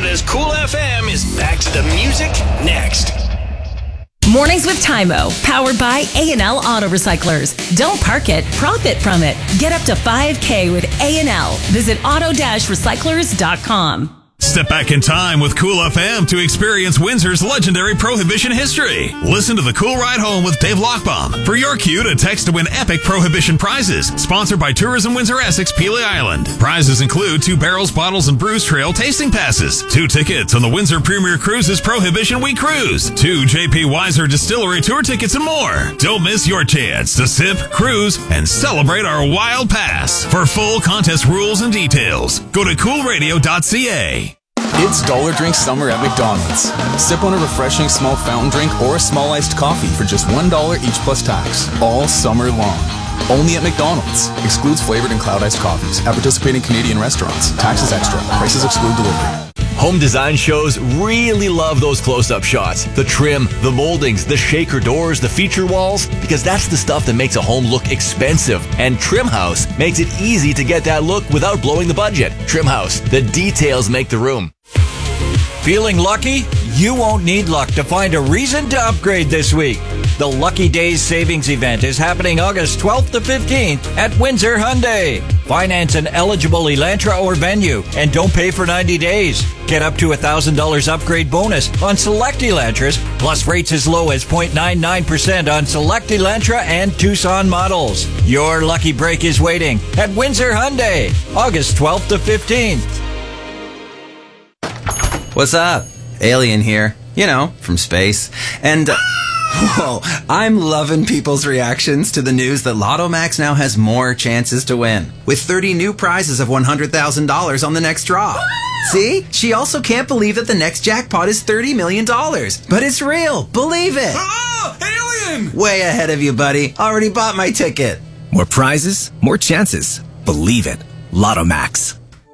Canada's Cool FM is back to the music next. Mornings with Tymo, powered by A&L Auto Recyclers. Don't park it, profit from it. Get up to $5,000 with A&L. Visit auto-recyclers.com. Step back in time with Cool FM to experience Windsor's legendary Prohibition history. Listen to the Cool Ride Home with Dave Lochbaum. For your cue to text to win epic Prohibition prizes. Sponsored by Tourism Windsor Essex, Pelee Island. Prizes include 2 Barrels, Bottles, and Brews Trail tasting passes, 2 tickets on the Windsor Premier Cruises Prohibition Week Cruise, 2 J.P. Weiser Distillery Tour tickets, and more. Don't miss your chance to sip, cruise, and celebrate our wild pass. For full contest rules and details, go to coolradio.ca. It's Dollar Drink Summer at McDonald's. Sip on a refreshing small fountain drink or a small iced coffee for just $1 each plus tax, all summer long. Only at McDonald's. Excludes flavored and cloud iced coffees at participating Canadian restaurants. Taxes extra. Prices exclude delivery. Home design shows really love those close-up shots. The trim, the moldings, the shaker doors, the feature walls, because that's the stuff that makes a home look expensive. And Trim House makes it easy to get that look without blowing the budget. Trim House, the details make the room. Feeling lucky? You won't need luck to find a reason to upgrade this week. The Lucky Days Savings Event is happening August 12th to 15th at Windsor Hyundai. Finance an eligible Elantra or Venue and don't pay for 90 days. Get up to $1,000 upgrade bonus on select Elantras, plus rates as low as 0.99% on select Elantra and Tucson models. Your lucky break is waiting at Windsor Hyundai, August 12th to 15th. What's up? Alien here. You know, from space. And, whoa, I'm loving people's reactions to the news that Lotto Max now has more chances to win, with 30 new prizes of $100,000 on the next draw. See? She also can't believe that the next jackpot is $30 million. But it's real. Believe it. Alien! Way ahead of you, buddy. Already bought my ticket. More prizes, more chances. Believe it. Lotto Max.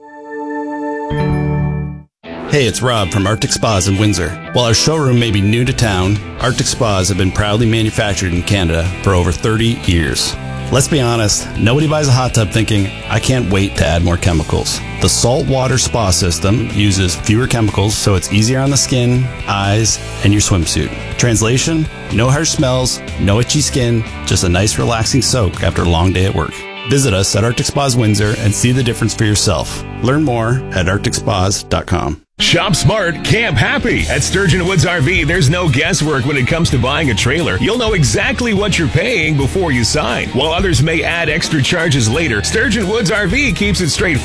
Hey, it's Rob from Arctic Spas in Windsor. While our showroom may be new to town, Arctic Spas have been proudly manufactured in Canada for over 30 years. Let's be honest, nobody buys a hot tub thinking, I can't wait to add more chemicals. The saltwater spa system uses fewer chemicals, so it's easier on the skin, eyes, and your swimsuit. Translation, no harsh smells, no itchy skin, just a nice relaxing soak after a long day at work. Visit us at Arctic Spas Windsor and see the difference for yourself. Learn more at arcticspas.com. Shop smart, camp happy. At Sturgeon Woods RV, there's no guesswork when it comes to buying a trailer. You'll know exactly what you're paying before you sign. While others may add extra charges later, Sturgeon Woods RV keeps it straightforward.